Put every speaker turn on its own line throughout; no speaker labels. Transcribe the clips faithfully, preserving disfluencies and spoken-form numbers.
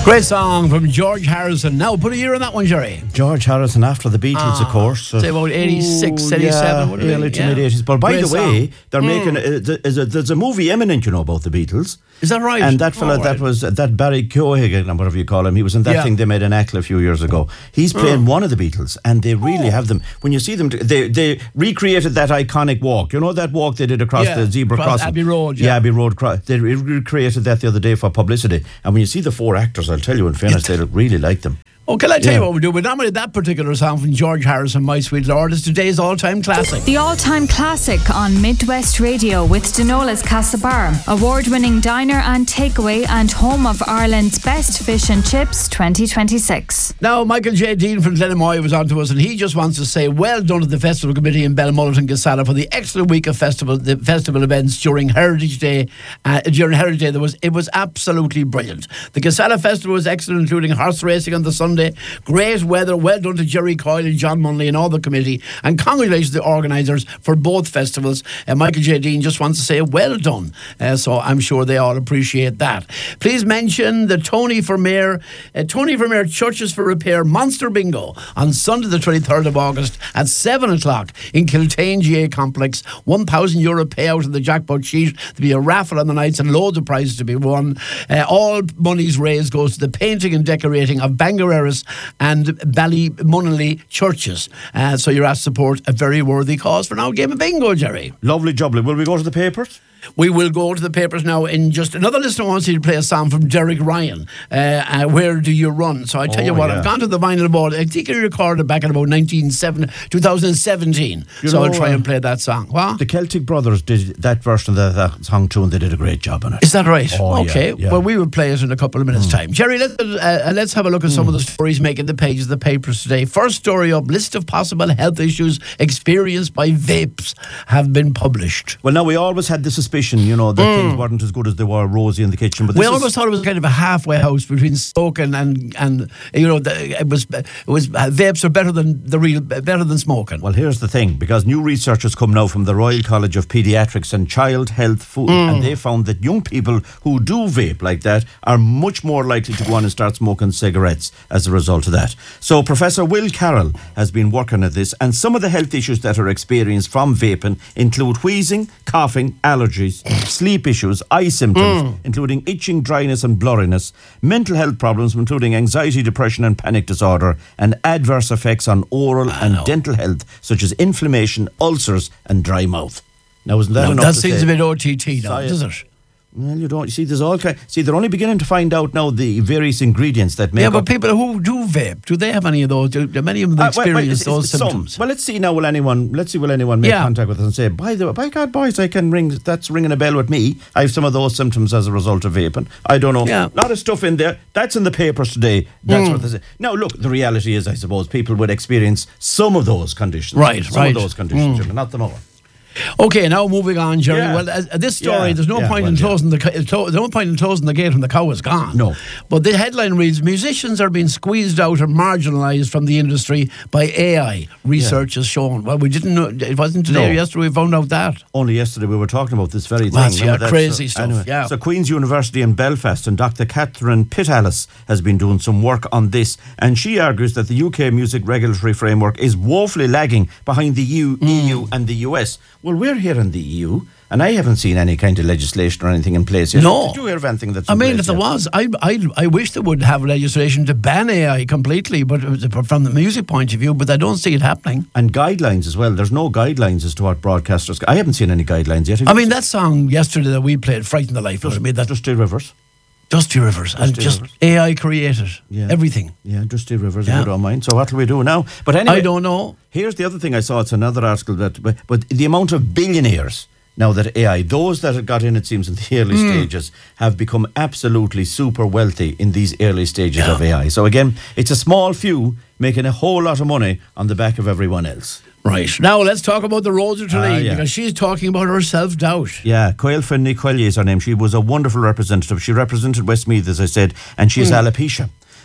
Great song from George Harrison. Now, put a year on that one, Jerry.
George Harrison after the Beatles, ah, of course.
Say about eighty-six, eighty-seven.
Yeah, early to mid-eighties. But by
Great
the way,
song.
they're
mm.
making... A, there's, a, there's a movie imminent, you know, about the Beatles.
Is that right?
And that fella,
oh,
that
right.
was... That Barry Keoghan, or whatever you call him, he was in that
yeah.
thing they made in Ackle a few years ago. He's playing
oh.
one of the Beatles, and they really
oh.
have them... When you see them... They they recreated that iconic walk. You know that walk they did across
yeah.
the zebra
Across
crossing?
Abbey Road, yeah.
Yeah, Abbey Road. Cro- they re- recreated that the other day for publicity. And when you see the four actors, I'll tell you, in fairness, they look really like them.
Oh, can I tell
yeah.
you what we do? We nominated that particular song from George Harrison, My Sweet Lord, is today's all-time classic.
The all-time classic on Midwest Radio with Denola's Castlebar, award-winning diner and takeaway and home of Ireland's best fish and chips twenty twenty-six.
Now, Michael J. Dean from Glenamoy was on to us, and he just wants to say well done to the Festival Committee in Belmullet and Gasala for the excellent week of festival the festival events during Heritage Day. Uh, during Heritage Day, there was it was absolutely brilliant. The Gasala Festival was excellent, including horse racing on the Sunday. Great weather. Well done to Jerry Coyle and John Munley and all the committee. And congratulations to the organisers for both festivals. Uh, Michael J. Dean just wants to say well done. Uh, so I'm sure they all appreciate that. Please mention the Tony for Mayor, uh, Tony for Mayor Churches for Repair Monster Bingo on Sunday the twenty-third of August at seven o'clock in Kiltane G A Complex. one thousand euro payout on the jackpot sheet. There'll be a raffle on the nights and loads of prizes to be won. Uh, all monies raised goes to the painting and decorating of Bangarera and Ballymunley churches. Uh, so you're asked to support a very worthy cause for now. Game of bingo, Jerry.
Lovely jubbly. Will we go to the papers?
We will go to the papers now in just another listener wants you to play a song from Derek Ryan. Uh, uh, Where Do You Run? So I tell
oh,
you what,
yeah.
I've gone to the vinyl board. I think he recorded back in about nineteen seventy, twenty seventeen.
You
so
know,
I'll try
uh,
and play that song. What?
The Celtic Brothers did that version of that, that song too, and they did a great job on it.
Is that right?
Oh,
okay.
Yeah, yeah.
Well, we will play it in a couple of minutes'
Mm.
time. Jerry, let's, uh, let's have a look at some mm. of the stories making the pages of the papers today. First story up, list of possible health issues experienced by vapes have been published.
Well, now, we always had the suspicion, you know, that mm. things weren't as good as they were rosy in the kitchen. But
we
this
always
is,
thought it was kind of a halfway house between smoking and, and you know, the, it was it was uh, vapes are better than the real better than smoking.
Well, here's the thing, because new research has come now from the Royal College of Paediatrics and Child Health Food,
mm.
and they found that young people who do vape like that are much more likely to go on and start smoking cigarettes as a result of that. So Professor Will Carroll has been working at this, and some of the health issues that are experienced from vaping include wheezing, coughing, allergies, sleep issues, eye symptoms, mm. including itching, dryness and blurriness, mental health problems including anxiety, depression and panic disorder, and adverse effects on oral I and know. dental health such as inflammation, ulcers and dry mouth. Now, isn't that
no,
enough
that
to
seems
say?
a bit O T T now, does it?
Well, you don't. You see, there's all kind. See, they're only beginning to find out now the various ingredients that make.
Yeah, but
up
people who do vape, do they have any of those? Do, do many of them
uh,
experience
well, well, it's,
those
it's
symptoms?
Some. Well, let's see now. Will anyone? Let's see. Will anyone make
yeah.
contact with us and say, "By the way, by God, boys, I can ring. That's ringing a bell with me. I have some of those symptoms as a result of vaping. I don't know.
Yeah.
A lot of stuff in there. That's in the papers today. That's
mm.
what they say. Now, look, the reality is, I suppose, people would experience some of those conditions.
Right.
Some
right.
of those conditions,
mm.
not them all.
Okay, now moving on, Jerry.
Yeah.
Well, uh, this story,
yeah.
there's no
yeah,
point
well,
in
yeah.
closing the there's no point in closing the gate when the cow is gone.
No.
But the headline reads: musicians are being squeezed out or marginalised from the industry by A I. Research yeah. has shown. Well, we didn't know. It wasn't today
no.
or yesterday we found out that.
Only yesterday we were talking about this very thing.
That's, yeah,
that's
crazy
uh,
stuff.
Anyway.
Yeah.
So Queen's University in Belfast and Doctor Catherine Pittalis has been doing some work on this, and she argues that the U K music regulatory framework is woefully lagging behind the E U, mm. E U and the U S. Well, we're here in the E U, and I haven't seen any kind of legislation or anything in place yet.
No.
Did you hear of anything that's in
I mean,
place
if there
yet?
was, I, I I wish they would have legislation to ban A I completely, but from the music point of view, but I don't see it happening.
And guidelines as well. There's no guidelines as to what broadcasters... I haven't seen any guidelines yet. Have
I
you
mean,
seen?
that song yesterday that we played, Frighten the Life out of me. That
Dusty Rivers.
Dusty Rivers.
Dusty
and just
Rivers.
A I created
Yeah.
everything.
Yeah, Dusty Rivers,
Yeah.
if you don't mind. So what will we do now? But anyway,
I don't know.
Here's the other thing I saw. It's another article that, but, but the amount of billionaires now that A I, those that had got in, it seems, in the early mm. stages, have become absolutely super wealthy in these early stages
yeah.
of A I. So again, it's a small few making a whole lot of money on the back of everyone else.
Right. Now let's talk about the Rose of Tralee,
Ah, yeah.
because she's talking about her self-doubt.
Yeah, Coyle Finley Collier is her name. She was a wonderful representative. She represented Westmeath, as I said, and she has
Mm.
alopecia.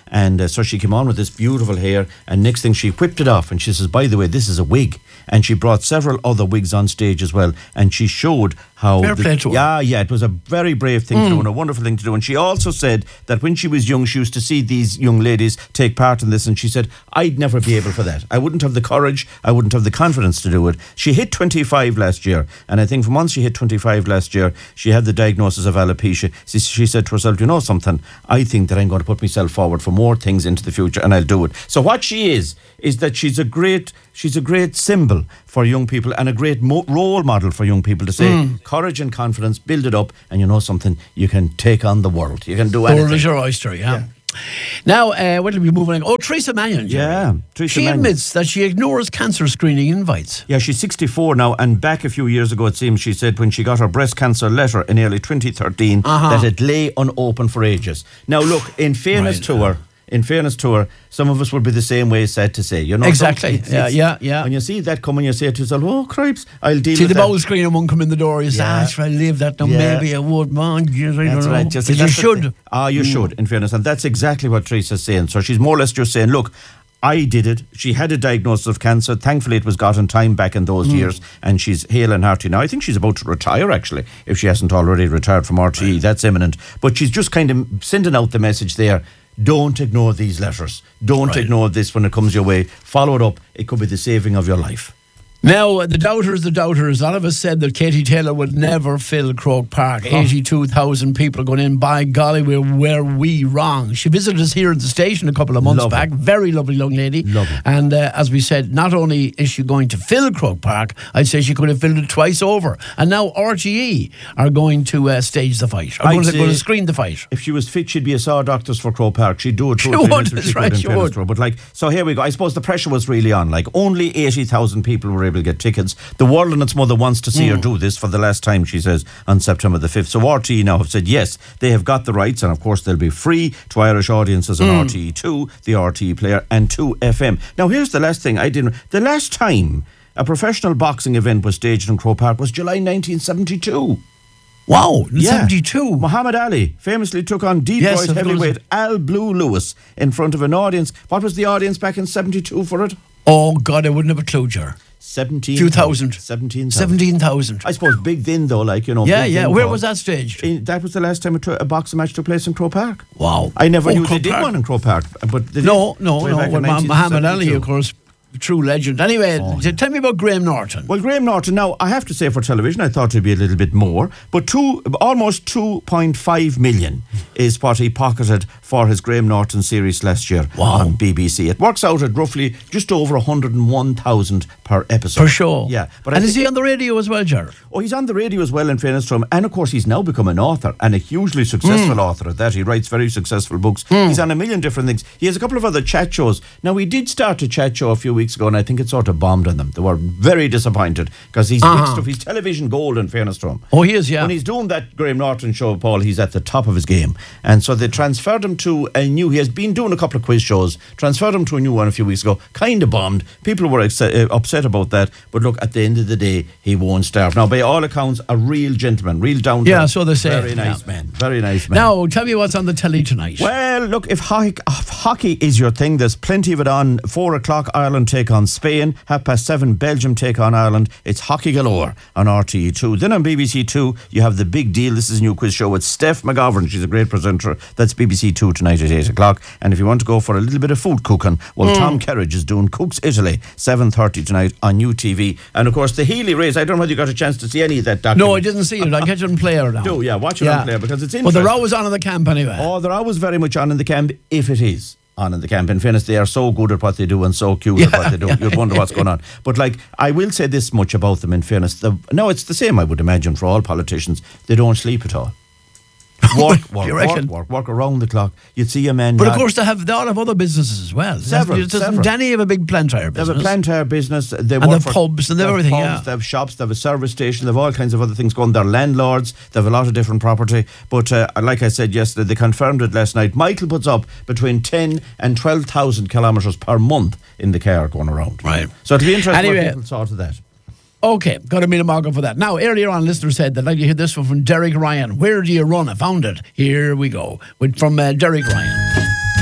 And uh, so she came on with this beautiful hair, and next thing she whipped it off, and she says, by the way, this is a wig. And she brought several other wigs on stage as well, and she showed how...
Fair
the,
play to her.
Yeah, yeah, it was a very brave thing mm. to do and a wonderful thing to do. And she also said that when she was young, she used to see these young ladies take part in this, and she said, I'd never be able for that. I wouldn't have the courage, I wouldn't have the confidence to do it. She hit twenty-five last year, and I think from once she hit twenty-five last year, she had the diagnosis of alopecia. She, she said to herself, you know something, I think that I'm going to put myself forward for more things into the future, and I'll do it. So what she is, is that she's a great... She's a great symbol for young people and a great mo- role model for young people to say, mm. courage and confidence, build it up, and you know something, you can take on the world. You can do anything.
The world is your oyster, yeah. yeah. Now, uh, what will we move on? Oh, Theresa Mannion. Jerry.
Yeah, Theresa
She
Mannion.
admits that she ignores cancer screening invites.
Yeah, she's sixty-four now, and back a few years ago, it seems, she said when she got her breast cancer letter in early twenty thirteen, uh-huh. that it lay unopened for ages. Now, look, in fairness
right.
to her, In fairness to her, some of us would be the same way, sad to say. You know,
exactly.
It's,
yeah,
it's,
yeah, yeah.
When you see that coming, you say to yourself, "Oh, cripes, I'll deal
see
with
the
that."
bowel screener won't come in the door. You say,
Yeah.
"Ah, should I leave that now?
Yeah.
Maybe I would, man." Yes, I
That's
don't
right.
know.
Just,
But you
that's the
should.
thing. Ah, you
Mm.
should. In fairness, and that's exactly what Teresa's saying. So she's more or less just saying, "Look, I did it." She had a diagnosis of cancer. Thankfully, it was got in time back in those mm. years, and she's hale and hearty now. I think she's about to retire, actually, if she hasn't already retired from R T E. Right. That's imminent. But she's just kind of sending out the message there. Don't ignore these letters. Don't right. ignore this when it comes your way. Follow it up. It could be the saving of your life.
Now, the doubters, the doubters, a lot of us said that Katie Taylor would never fill Croke Park. Oh. eighty-two thousand people going in. By golly, were, were we wrong. She visited us here at the station a couple of months
lovely.
back. Very lovely young lady.
Lovely.
And uh, as we said, not only is she going to fill Croke Park, I'd say she could have filled it twice over. And now R T E are going to uh, stage the fight. Are going to, going to screen the fight.
If she was fit, she'd be a saw doctors for Croke Park. She'd do it.
She would, that's right, she would.
But like, so here we go. I suppose the pressure was really on. Like, only eighty thousand people were able to get tickets. The world and its mother wants to see mm. her do this for the last time, she says, on September the fifth. So R T E now have said, yes, they have got the rights, and of course they'll be free to Irish audiences on mm. R T E two, the R T E player, and two F M. Now, here's the last thing I didn't... The last time a professional boxing event was staged in Croke Park was July nineteen seventy-two.
Wow,
yeah.
seventy-two.
Muhammad Ali famously took on Detroit yes, heavyweight Al Blue Lewis in front of an audience. What was the audience back in seventy-two for it?
Oh, God, I wouldn't have a clue, Jar.
seventeen
Few thousand.
seventeen thousand.
seventeen thousand.
I suppose big then, though, like, you know.
Yeah, yeah. Where
call.
was that staged?
In, that was the last time a, tr- a boxing match took place in Croke Park.
Wow.
I never
oh,
knew
Croke
they
Park.
did one in Croke Park. But they
no,
did
no, no. Well, Muhammad Ali, of course, true legend. Anyway, oh, yeah. tell me about Graham Norton.
Well, Graham Norton, now, I have to say for television, I thought it'd be a little bit more, but two, almost two point five million is what he pocketed for his Graham Norton series last year wow. on B B C. It works out at roughly just over one hundred and one thousand per episode.
For sure.
Yeah.
But and I is he on the radio as well, Ger?
Oh, he's on the radio as well, in fairness to him. And of course, he's now become an author, and a hugely successful mm. author at that. He writes very successful books. Mm. He's on a million different things. He has a couple of other chat shows. Now, he did start a chat show a few weeks ago, and I think it sort of bombed on them. They were very disappointed because he's uh-huh. big stuff. He's television gold, in fairness to him.
Oh, he is, yeah.
When he's doing that Graham Norton show, Paul, he's at the top of his game. And so they transferred him to a new... He has been doing a couple of quiz shows, transferred him to a new one a few weeks ago. Kind of bombed. People were ex- uh, upset about that. But look, at the end of the day, he won't starve. Now, by all accounts, a real gentleman, real down to
yeah, so they say.
Very nice
yeah.
man. Very nice man.
Now, tell me what's on the telly tonight.
Well, look, if hockey, if hockey is your thing, there's plenty of it on. Four o'clock, Ireland take on Spain. Half past seven, Belgium take on Ireland. It's hockey galore on R T E two. Then on B B C two, you have The Big Deal. This is a new quiz show with Steph McGovern. She's a great presenter. That's B B C two tonight at eight o'clock. And if you want to go for a little bit of food cooking, well, mm. Tom Kerridge is doing Cooks Italy, seven thirty tonight on U T V. And of course, the Healy race. I don't know whether you got a chance to see any of that documentary.
No, I didn't see it. I'll catch it on Player now.
Do, yeah, watch it yeah. on Player because it's interesting.
Well, they're always on in the camp anyway.
Oh, they're always very much on in the camp, if it is on in the camp. In fairness, they are so good at what they do and so cute
yeah,
at what they do.
yeah.
You'd wonder what's going on. But like, I will say this much about them, in fairness. The, no, it's the same, I would imagine, for all politicians. They don't sleep at all. Work, work, work, work, work around the clock. You'd see a man.
But of course, they have they all have other businesses as well.
Several.
Doesn't
several.
Danny have a big planter business?
They have a planter business. They
and
work
the pubs and
they
everything.
Pubs,
yeah.
They have shops. They have a service station. They have all kinds of other things going. They're landlords. They have a lot of different property. But uh, like I said yesterday, they confirmed it last night. Michael puts up between ten and twelve thousand kilometres per month in the car going around.
Right.
So it'll be interesting
anyway,
what people thought of that.
Okay, got a meet a marker for that. Now, earlier on, listener said that, like you hear this one from Derek Ryan. Where do you run? I found it. Here we go. With, from uh, Derek Ryan.